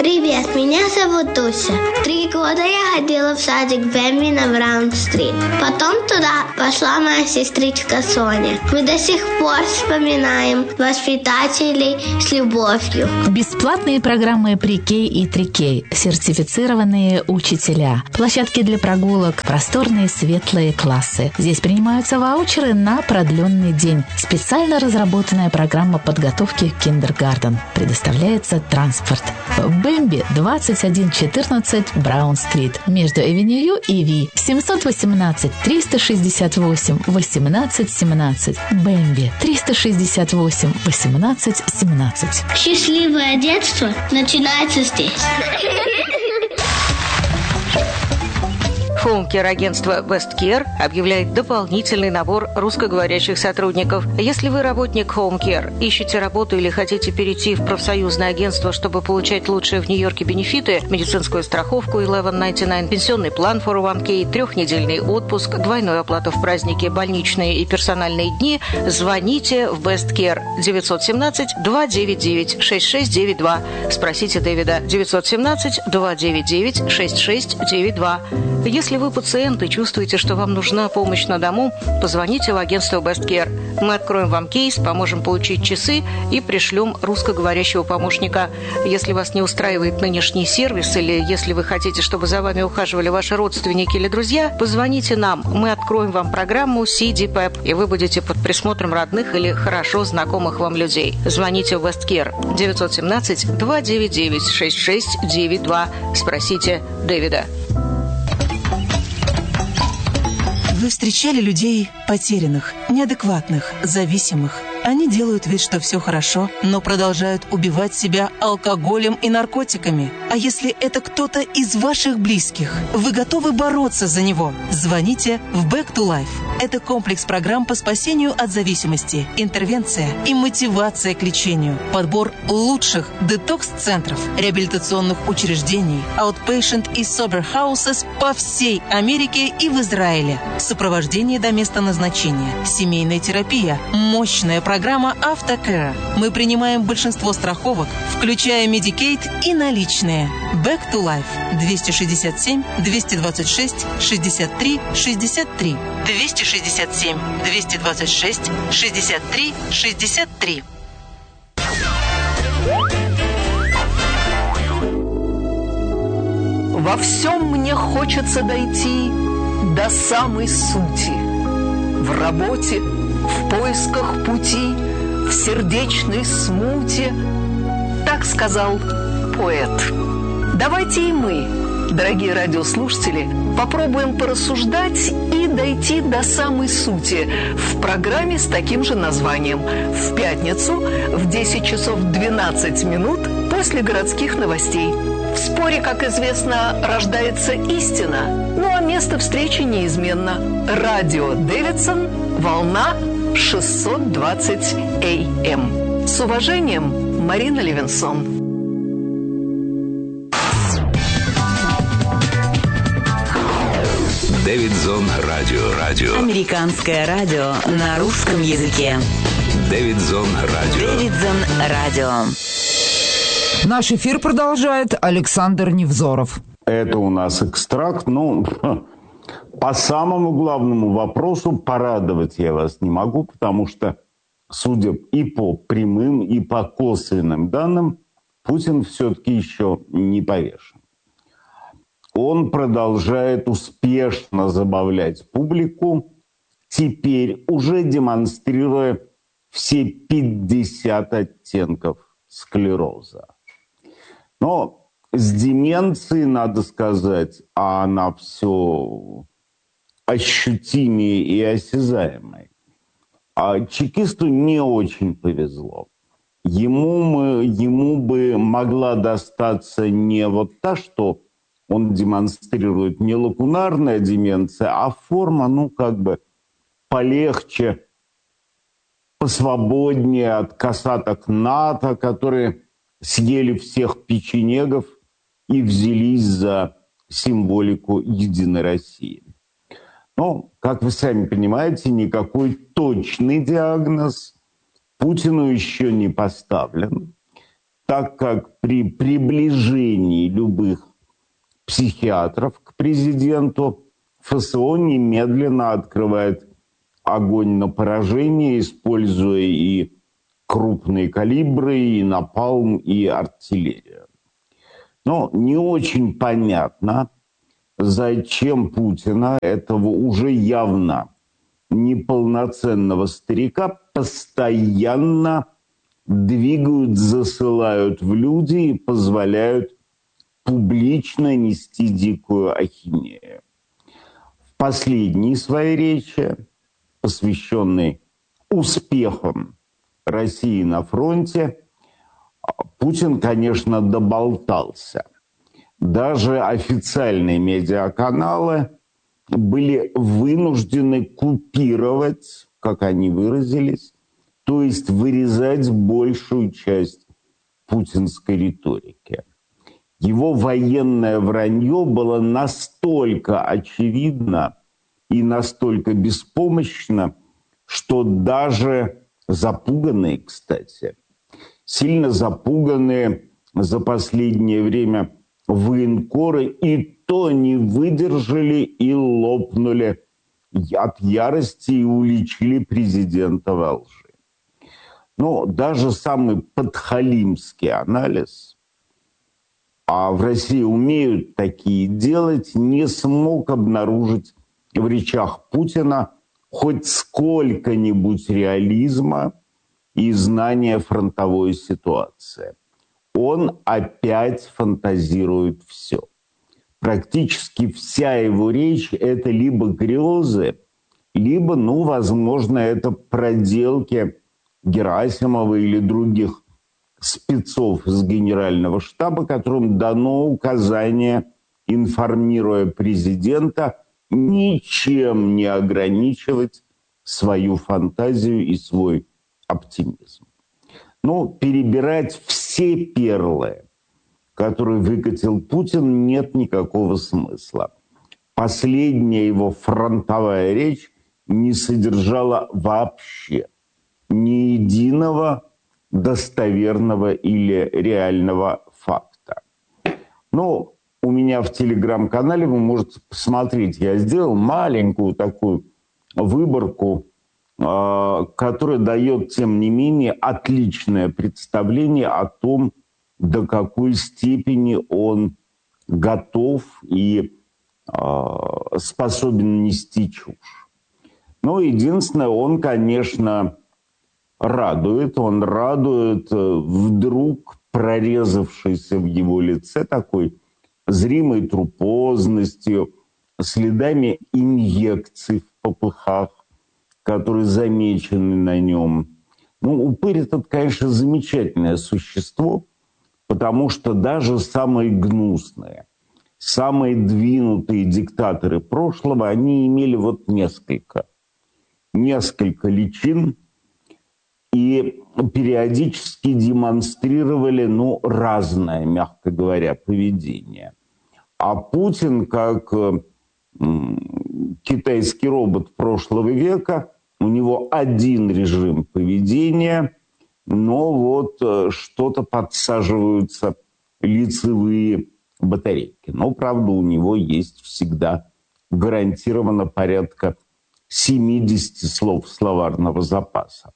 Привет, меня зовут Дуся. 3 года я ходила в садик Бэмби на Браун-стрит. Потом туда пошла моя сестричка Соня. Мы до сих пор вспоминаем воспитателей с любовью. Бесплатные программы Pre-K и 3K, сертифицированные учителя, площадки для прогулок, просторные светлые классы. Здесь принимаются ваучеры на продленный день. Специально разработанная программа подготовки к киндергартен. Предоставляется транспорт. Бэмби 2114 Браун-стрит между Эвеню и Ви. 718 368 18 17. Бэмби 368 18 17. Счастливое детство начинается здесь. Хоум-кер-агентство Westcare объявляет дополнительный набор русскоговорящих сотрудников. Если вы работник Хоум-кер, ищете работу или хотите перейти в профсоюзное агентство, чтобы получать лучшие в Нью-Йорке бенефиты, медицинскую страховку 1199, пенсионный план 401k, 3-недельный отпуск, двойную оплату в праздники, больничные и персональные дни, звоните в Westcare 917-299-6692. Спросите Дэвида 917-299-6692. Если вы пациент и чувствуете, что вам нужна помощь на дому, позвоните в агентство Westcare. Мы откроем вам кейс, поможем получить часы и пришлем русскоговорящего помощника. Если вас не устраивает нынешний сервис или если вы хотите, чтобы за вами ухаживали ваши родственники или друзья, позвоните нам. Мы откроем вам программу CDPEP, и вы будете под присмотром родных или хорошо знакомых вам людей. Звоните в Westcare 917-299-6692. Спросите Дэвида. Вы встречали людей потерянных, неадекватных, зависимых. Они делают вид, что все хорошо, но продолжают убивать себя алкоголем и наркотиками. А если это кто-то из ваших близких, вы готовы бороться за него? Звоните в Back to Life. Это комплекс программ по спасению от зависимости, интервенция и мотивация к лечению, подбор лучших детокс-центров, реабилитационных учреждений, outpatient и sober houses по всей Америке и в Израиле. Сопровождение до места назначения, семейная терапия, мощная программа Автокэра. Мы принимаем большинство страховок, включая Medicaid и наличные. Back to Life 267 226 63 63 267 226 63 63. Во всем мне хочется дойти до самой сути. В работе, в поисках пути, в сердечной смуте. Так сказал поэт. Давайте и мы, дорогие радиослушатели, попробуем порассуждать и дойти до самой сути в программе с таким же названием. В пятницу в 10 часов 12 минут после городских новостей. В споре, как известно, рождается истина, ну а место встречи неизменно. Радио Дэвидсон, волна 620 АМ. С уважением, Марина Левинсон. Дэвидсон радио. Американское радио на русском языке. Дэвидсон радио. Наш эфир продолжает Александр Невзоров. Это у нас экстракт. По самому главному вопросу порадовать я вас не могу, потому что, судя и по прямым, и по косвенным данным, Путин все-таки еще не повешен. Он продолжает успешно забавлять публику, теперь уже демонстрируя все 50 оттенков склероза. Но с деменцией, надо сказать, а она все ощутимее и осязаемой. А чекисту не очень повезло. Ему бы могла достаться не вот та, что он демонстрирует, не лакунарная деменция, а форма, полегче, посвободнее от косаток НАТО, которые съели всех печенегов и взялись за символику Единой России. Но, как вы сами понимаете, никакой точный диагноз Путину еще не поставлен. так как при приближении любых психиатров к президенту ФСО немедленно открывает огонь на поражение, используя и крупные калибры, и напалм, и артиллерию. Но не очень понятно, зачем Путина, этого уже явно неполноценного старика, постоянно двигают, засылают в люди и позволяют публично нести дикую ахинею. В последней своей речи, посвященной успехам России на фронте, Путин, конечно, доболтался. Даже официальные медиаканалы были вынуждены купировать, как они выразились, то есть вырезать большую часть путинской риторики. Его военное вранье было настолько очевидно и настолько беспомощно, что даже запуганные, кстати, сильно запуганные за последнее время военкоры и то не выдержали и лопнули от ярости и уличили президента во лжи. Но даже самый подхалимский анализ, а в России умеют такие делать, не смог обнаружить в речах Путина хоть сколько-нибудь реализма и знания фронтовой ситуации. Он опять фантазирует все. Практически вся его речь – это либо грезы, либо, возможно, это проделки Герасимова или других спецов из Генерального штаба, которым дано указание, информируя президента, ничем не ограничивать свою фантазию и свой оптимизм. Перебирать все перлы, которые выкатил Путин, нет никакого смысла. Последняя его фронтовая речь не содержала вообще ни единого достоверного или реального факта. У меня в телеграм-канале вы можете посмотреть, я сделал маленькую такую выборку, которая дает, тем не менее, отличное представление о том, до какой степени он готов и способен нести чушь. Единственное, он, конечно, радует. Он радует вдруг прорезавшейся в его лице такой зримой трупозностью, следами инъекций в попыхах, которые замечены на нем. Упырь этот, конечно, замечательное существо, потому что даже самые гнусные, самые двинутые диктаторы прошлого, они имели несколько личин и периодически демонстрировали, разное, мягко говоря, поведение. А Путин, как китайский робот прошлого века, у него один режим поведения, но что-то подсаживаются лицевые батарейки. Но, правда, у него есть всегда гарантированно порядка 70 слов словарного запаса.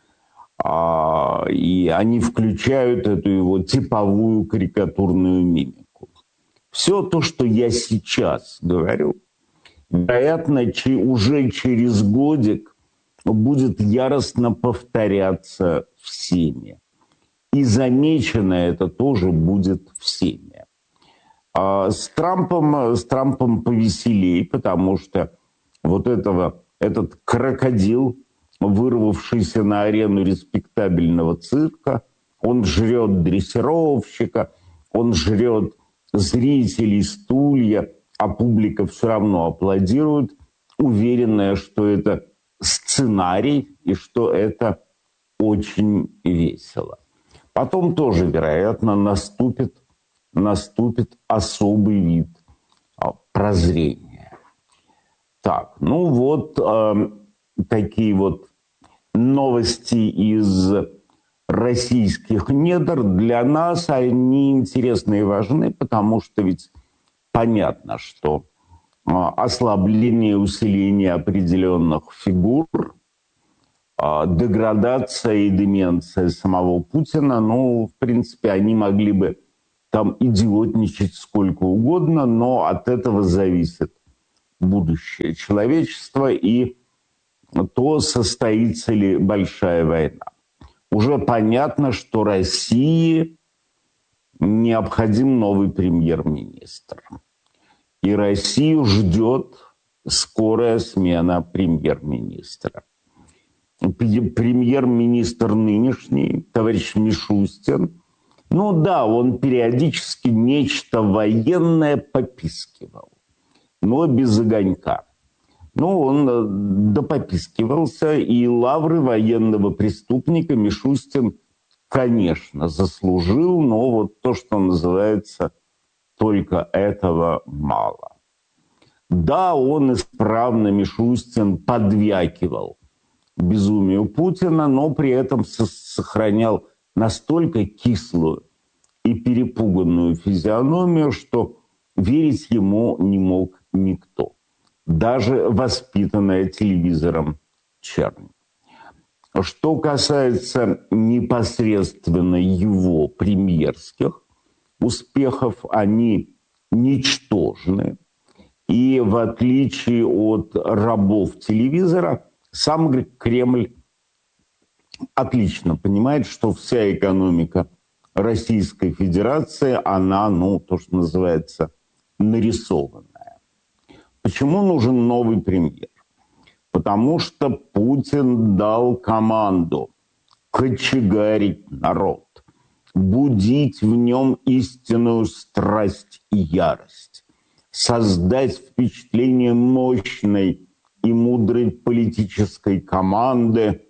И они включают эту его типовую карикатурную мимику. Все то, что я сейчас говорю, вероятно, уже через годик будет яростно повторяться всеми. И замечено это тоже будет всеми. С Трампом повеселей, потому что этот крокодил, вырвавшийся на арену респектабельного цирка, он жрет дрессировщика, он жрет зрителей, стулья, а публика все равно аплодирует, уверенная, что это сценарий и что это очень весело. Потом тоже, вероятно, наступит особый вид прозрения. Так, такие новости из российских недр, для нас они интересны и важны, потому что ведь понятно, что ослабление, усиление определенных фигур, деградация и деменция самого Путина, ну, в принципе, они могли бы там идиотничать сколько угодно, но от этого зависит будущее человечества и то, состоится ли большая война. Уже понятно, что России необходим новый премьер-министр. И Россию ждет скорая смена премьер-министра. Премьер-министр нынешний, товарищ Мишустин, ну да, он периодически нечто военное попискивал, но без огонька. Ну, он допопискивался, и лавры военного преступника Мишустин, конечно, заслужил, но вот то, что называется, только этого мало. Да, он исправно, Мишустин, подвякивал безумию Путина, но при этом сохранял настолько кислую и перепуганную физиономию, что верить ему не мог никто. Даже воспитанная телевизором чернь. Что касается непосредственно его премьерских успехов, они ничтожны. И в отличие от рабов телевизора, сам Кремль отлично понимает, что вся экономика Российской Федерации, она, ну, то, что называется, нарисованная. Почему нужен новый премьер? Потому что Путин дал команду кочегарить народ, будить в нем истинную страсть и ярость, создать впечатление мощной и мудрой политической команды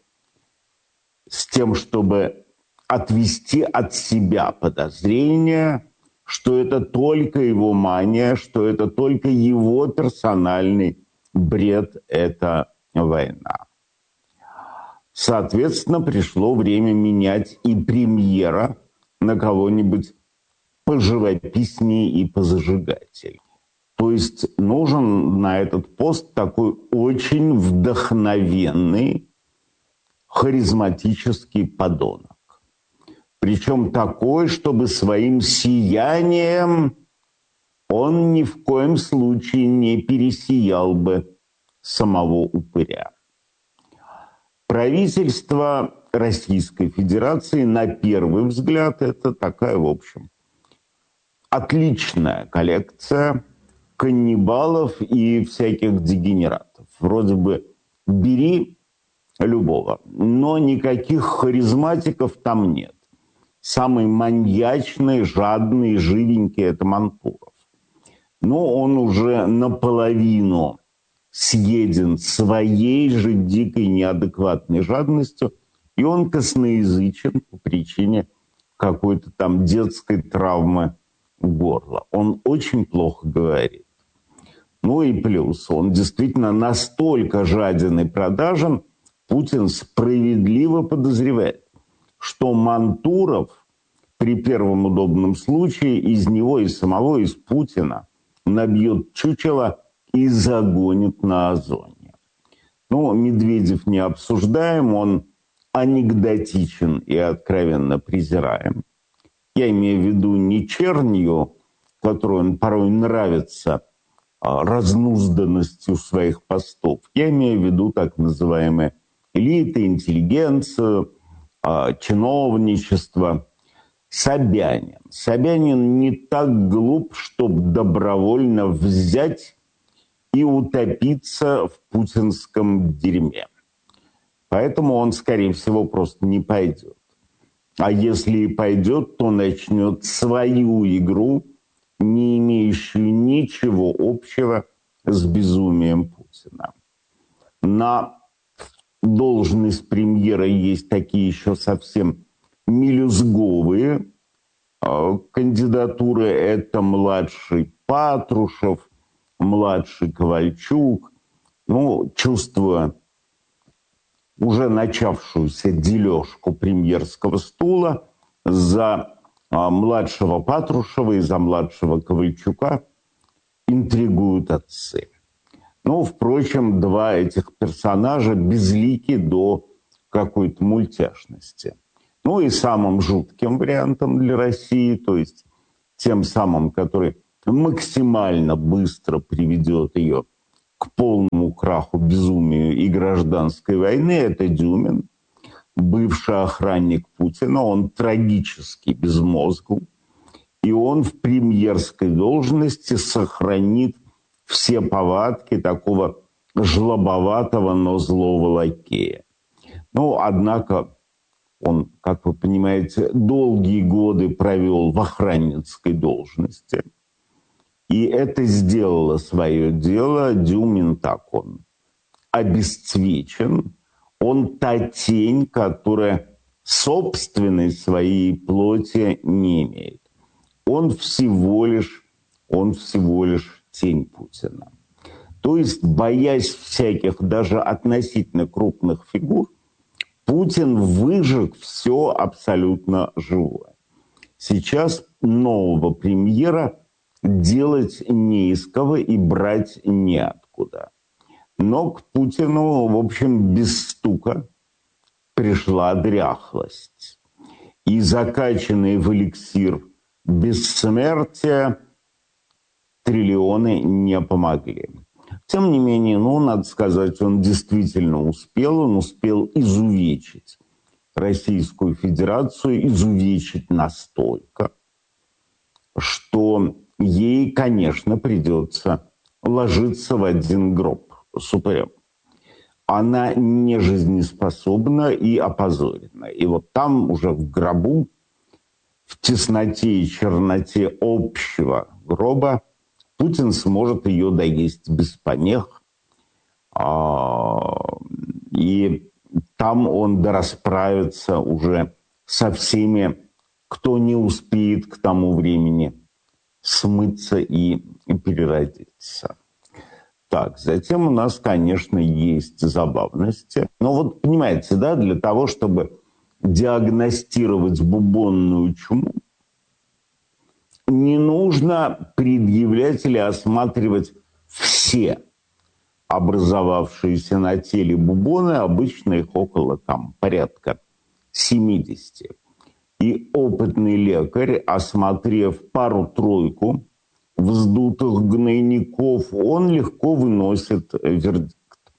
с тем, чтобы отвести от себя подозрения, что это только его мания, что это только его персональный бред, это война. Соответственно, пришло время менять и премьера на кого-нибудь поживописнее и позажигатель. То есть нужен на этот пост такой очень вдохновенный, харизматический подонок. Причем такой, чтобы своим сиянием он ни в коем случае не пересиял бы самого упыря. Правительство Российской Федерации, на первый взгляд, это такая, в общем, отличная коллекция каннибалов и всяких дегенератов. Вроде бы бери любого, но никаких харизматиков там нет. Самый маньячный, жадный, живенький – это Мантуров. Но он уже наполовину съеден своей же дикой неадекватной жадностью, и он косноязычен по причине какой-то там детской травмы горла. Он очень плохо говорит. Ну и плюс, он действительно настолько жаден и продажен, Путин справедливо подозревает, что Мантуров при первом удобном случае из него, из самого, из Путина набьет чучело и загонит на Озоне. Ну, Медведев не обсуждаем, он анекдотичен и откровенно презираем. Я имею в виду не чернью, которую он порой нравится разнузданностью своих постов. Я имею в виду так называемые элиты, интеллигенцию, чиновничество. Собянин. Собянин не так глуп, чтобы добровольно взять и утопиться в путинском дерьме. Поэтому он, скорее всего, просто не пойдет. А если и пойдет, то начнет свою игру, не имеющую ничего общего с безумием Путина. На должность премьера есть такие еще совсем мелюзговые кандидатуры. Это младший Патрушев, младший Ковальчук. Ну, чувствуя уже начавшуюся дележку премьерского стула за младшего Патрушева и за младшего Ковальчука интригуют отцы. Но, впрочем, два этих персонажа безлики до какой-то мультяшности. Ну и самым жутким вариантом для России, то есть тем самым, который максимально быстро приведет ее к полному краху, безумию и гражданской войны, это Дюмин, бывший охранник Путина. Он трагически безмозгл, и он в премьерской должности сохранит все повадки такого жлобоватого, но злого лакея. Ну, однако он, как вы понимаете, долгие годы провел в охранницкой должности. И это сделало свое дело. Дюмин так, он обесцвечен. Он та тень, которая собственной своей плоти не имеет. Он всего лишь тень Путина. То есть, боясь всяких даже относительно крупных фигур, Путин выжег все абсолютно живое. Сейчас нового премьера делать не из кого и брать неоткуда. Но к Путину, в общем, без стука пришла дряхлость. И закачанные в эликсир бессмертия триллионы не помогли. Тем не менее, надо сказать, он действительно успел. Он успел изувечить Российскую Федерацию, изувечить настолько, что ей, конечно, придется ложиться в один гроб с упырем. Она не жизнеспособна и опозорена. И вот там уже в гробу, в тесноте и черноте общего гроба, Путин сможет ее доесть без помех. И там он дорасправится уже со всеми, кто не успеет к тому времени смыться и переродиться. Так, затем у нас, конечно, есть забавности. Но вот, понимаете, да, для того, чтобы диагностировать бубонную чуму, не нужно предъявлять или осматривать все образовавшиеся на теле бубоны, обычно их около порядка 70. И опытный лекарь, осмотрев пару-тройку вздутых гнойников, он легко выносит вердикт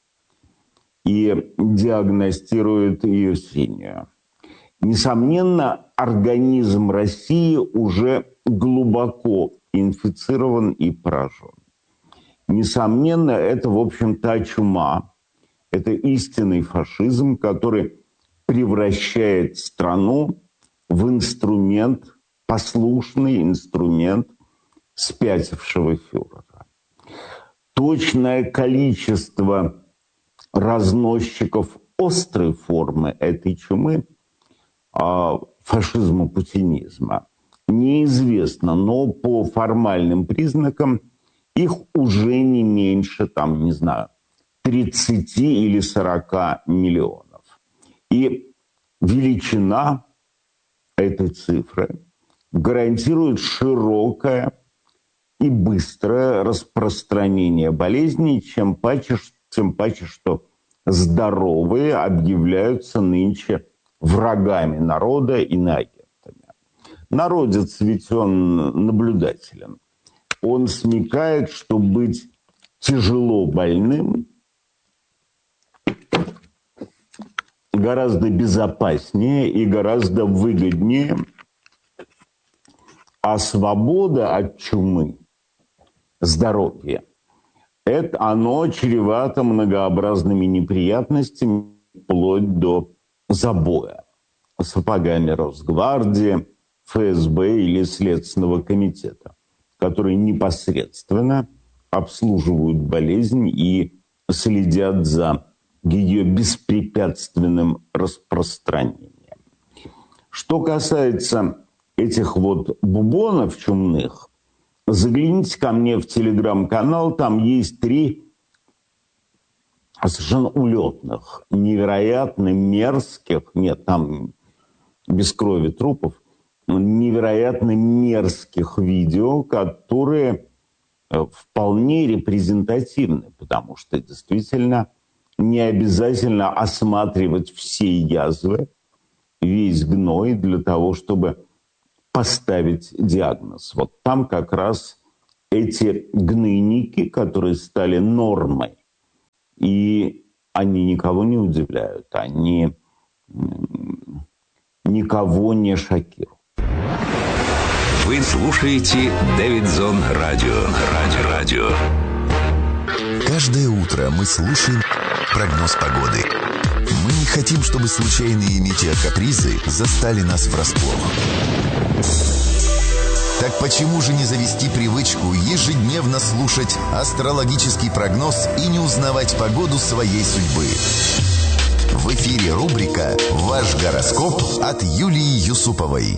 и диагностирует иерсинию. Несомненно, организм России уже глубоко инфицирован и поражен. Несомненно, это, в общем, та чума, это истинный фашизм, который превращает страну в инструмент, послушный инструмент спятившего фюрера. Точное количество разносчиков острой формы этой чумы, фашизма-путинизма, неизвестно, но по формальным признакам их уже не меньше, 30 или 40 миллионов. И величина этой цифры гарантирует широкое и быстрое распространение болезней, чем паче, что здоровые объявляются нынче врагами народа и иноагентами. Народец ведь он наблюдателен. Он смекает, что быть тяжело больным гораздо безопаснее и гораздо выгоднее, а свобода от чумы, здоровье, это оно чревато многообразными неприятностями вплоть до забоя сапогами Росгвардии, ФСБ или Следственного комитета, которые непосредственно обслуживают болезнь и следят за ее беспрепятственным распространением. Что касается этих бубонов чумных, загляните ко мне в телеграм-канал, там есть 3 совершенно улетных, невероятно мерзких, нет, там без крови трупов, невероятно мерзких видео, которые вполне репрезентативны, потому что действительно не обязательно осматривать все язвы, весь гной для того, чтобы поставить диагноз. Вот там как раз эти гнойники, которые стали нормой, и они никого не удивляют, они никого не шокируют. Вы слушаете Дэвидсон Радио. Каждое утро мы слушаем прогноз погоды. Мы не хотим, чтобы случайные метеокапризы застали нас врасплох. Так почему же не завести привычку ежедневно слушать астрологический прогноз и не узнавать погоду своей судьбы? В эфире рубрика «Ваш гороскоп» от Юлии Юсуповой.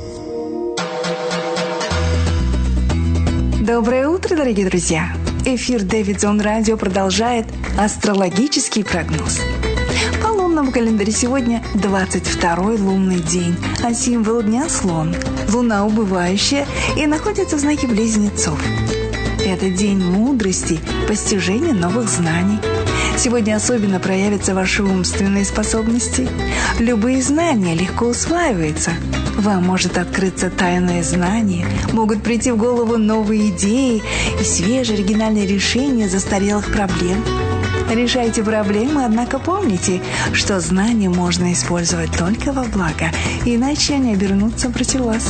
Доброе утро, дорогие друзья! Эфир Дэвидсон Радио продолжает астрологический прогноз. По лунному календарю сегодня 22-й лунный день, а символ дня – слон. Луна убывающая и находится в знаке Близнецов. Это день мудрости, постижения новых знаний. Сегодня особенно проявятся ваши умственные способности. Любые знания легко усваиваются. Вам может открыться тайное знание, могут прийти в голову новые идеи и свежие оригинальные решения застарелых проблем. Решайте проблемы, однако помните, что знания можно использовать только во благо, иначе они обернутся против вас.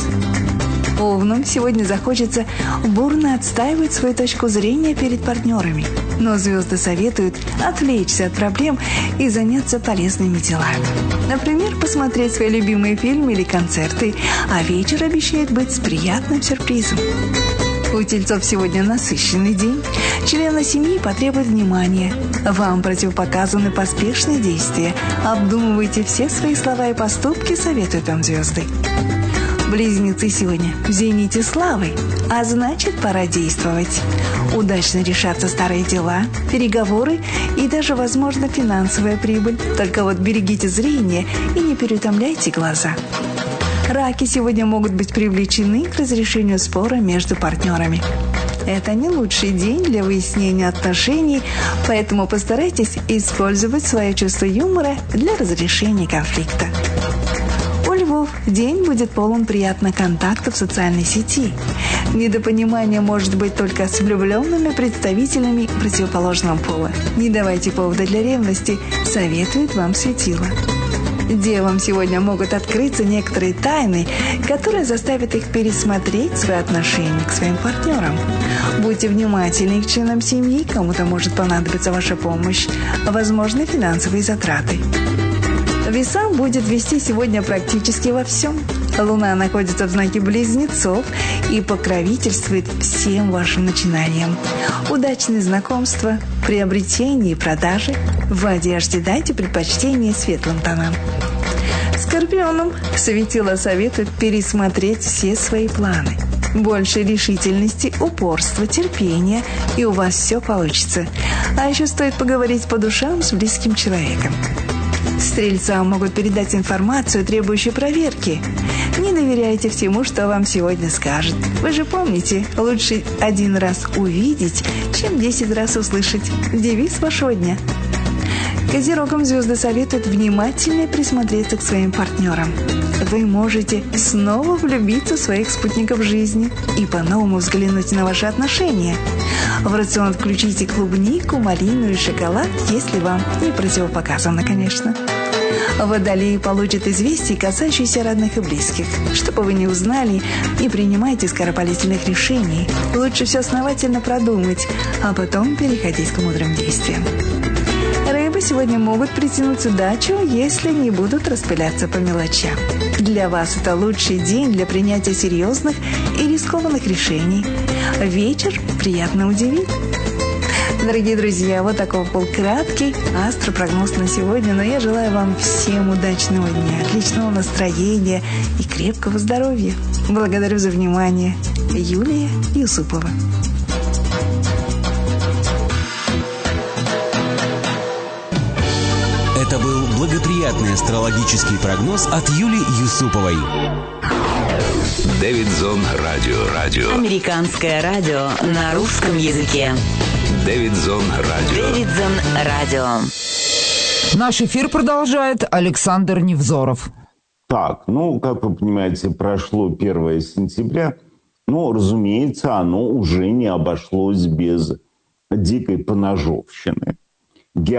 Овнам сегодня захочется бурно отстаивать свою точку зрения перед партнерами, но звезды советуют отвлечься от проблем и заняться полезными делами. Например, посмотреть свои любимые фильмы или концерты, а вечер обещает быть с приятным сюрпризом. У тельцов сегодня насыщенный день. Члены семьи потребуют внимания. Вам противопоказаны поспешные действия. Обдумывайте все свои слова и поступки, советуют вам звезды. Близнецы сегодня в зените славы, а значит, пора действовать. Удачно решатся старые дела, переговоры и даже, возможно, финансовая прибыль. Только вот берегите зрение и не переутомляйте глаза. Раки сегодня могут быть привлечены к разрешению спора между партнерами. Это не лучший день для выяснения отношений, поэтому постарайтесь использовать свое чувство юмора для разрешения конфликта. У львов день будет полон приятных контактов в социальной сети. Недопонимание может быть только с влюбленными представителями противоположного пола. Не давайте повода для ревности, советует вам светило. Девам сегодня могут открыться некоторые тайны, которые заставят их пересмотреть свои отношения к своим партнерам. Будьте внимательны к членам семьи, кому-то может понадобиться ваша помощь, возможны финансовые затраты. Весам будет вести сегодня практически во всем. Луна находится в знаке Близнецов и покровительствует всем вашим начинаниям. Удачные знакомства, приобретения и продажи. В одежде дайте предпочтение светлым тонам. Скорпионам светило советует пересмотреть все свои планы. Больше решительности, упорства, терпения, и у вас все получится. А еще стоит поговорить по душам с близким человеком. Стрельцам могут передать информацию, требующую проверки. Не доверяйте всему, что вам сегодня скажут. Вы же помните, лучше 1 раз увидеть, чем 10 раз услышать. Девиз вашего дня. Козерогам звезды советуют внимательно присмотреться к своим партнерам. Вы можете снова влюбиться в своих спутников жизни и по-новому взглянуть на ваши отношения. В рацион включите клубнику, малину и шоколад, если вам не противопоказано, конечно. Водолеи получат известия, касающиеся родных и близких. Чтобы вы не узнали, не принимайте скоропалительных решений. Лучше все основательно продумать, а потом переходить к мудрым действиям. Рыбы сегодня могут притянуть удачу, если не будут распыляться по мелочам. Для вас это лучший день для принятия серьезных и рискованных решений. Вечер приятно удивит. Дорогие друзья, вот такой был краткий астропрогноз на сегодня, но я желаю вам всем удачного дня, отличного настроения и крепкого здоровья. Благодарю за внимание. Юлия Юсупова. Это был благоприятный астрологический прогноз от Юлии Юсуповой. Дэвидзон Радио. Американское радио на русском языке. Дэвидзон Радио. Наш эфир продолжает Александр Невзоров. Так, как вы понимаете, прошло 1 сентября. Разумеется, оно уже не обошлось без дикой поножовщины.